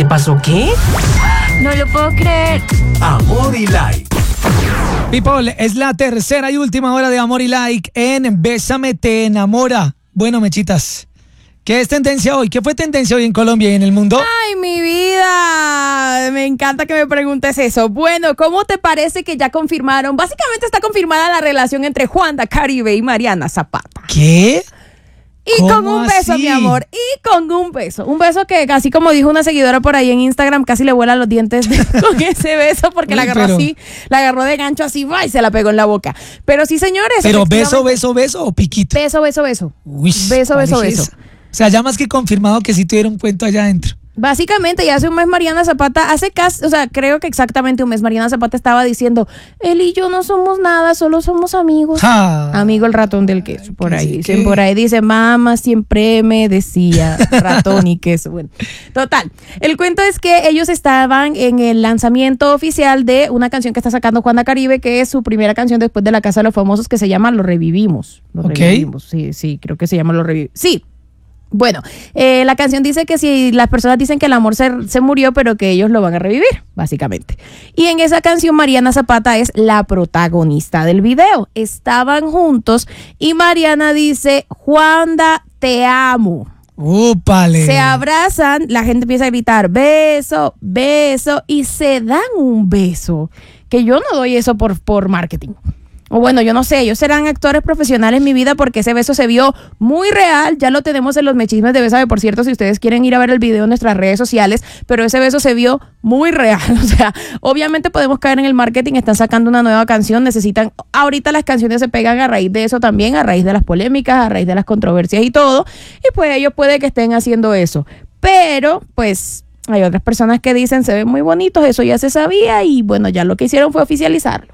pasó qué? No lo puedo creer. Amor y Like. People, es la tercera y última hora de Amor y Like en Bésame te enamora. Bueno, mechitas, ¿qué es tendencia hoy? ¿Qué fue tendencia hoy en Colombia y en el mundo? ¡Ay, mi vida! Me encanta que me preguntes eso. Bueno, ¿cómo te parece que ya confirmaron? Básicamente está confirmada la relación entre Juanda Caribe y Mariana Zapata. ¿Qué? Y con ¿Cómo un beso, así? mi amor. Y con un beso. Un beso que, así como dijo una seguidora por ahí en Instagram, casi le vuelan los dientes con ese beso porque la agarró así, la agarró de gancho así, va, y se la pegó en la boca. Pero sí, señores. ¿Pero beso o piquito? Beso, beso, beso. Uy, Beso, beso, beso. O sea, ya más que confirmado que sí tuvieron un cuento allá adentro. Básicamente, ya hace un mes Mariana Zapata, creo que exactamente un mes, Mariana Zapata estaba diciendo, él y yo no somos nada, solo somos amigos. Amigo el ratón del queso, por ahí dicen, por ahí dice, mamá siempre me decía ratón y queso. Bueno, total, el cuento es que ellos estaban en el lanzamiento oficial de una canción que está sacando Juanda Caribe, que es su primera canción después de La Casa de los Famosos, que se llama Lo Revivimos. Revivimos, sí, creo que se llama Lo Revivimos. Sí. Bueno, la canción dice que si las personas dicen que el amor se murió, pero que ellos lo van a revivir, básicamente. Y en esa canción Mariana Zapata es la protagonista del video. Estaban juntos y Mariana dice, Juanda, te amo. ¡Úpale! Se abrazan, la gente empieza a gritar, beso, beso, y se dan un beso. Que yo no doy eso por marketing. O bueno, yo no sé, ellos serán actores profesionales en mi vida porque ese beso se vio muy real, ya lo tenemos en los mechismes de Bésame, por cierto, si ustedes quieren ir a ver el video en nuestras redes sociales, pero ese beso se vio muy real, o sea, obviamente podemos caer en el marketing, están sacando una nueva canción, ahorita las canciones se pegan a raíz de eso también, a raíz de las polémicas, a raíz de las controversias y todo, y pues ellos puede que estén haciendo eso, pero pues hay otras personas que dicen, se ven muy bonitos, eso ya se sabía, y bueno, ya lo que hicieron fue oficializarlo.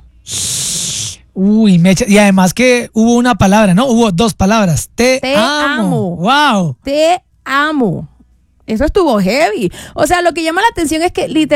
Uy, Mecha, y además que hubo una palabra, ¿no? Hubo dos palabras. Te amo. Wow. Te amo. Eso estuvo heavy. O sea, lo que llama la atención es que literalmente